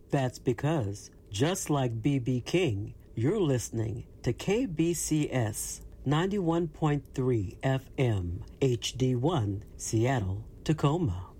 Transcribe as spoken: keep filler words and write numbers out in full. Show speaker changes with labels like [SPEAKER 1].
[SPEAKER 1] That's because, just like B B. King, you're listening to K B C S ninety-one point three F M, H D one, Seattle, Tacoma.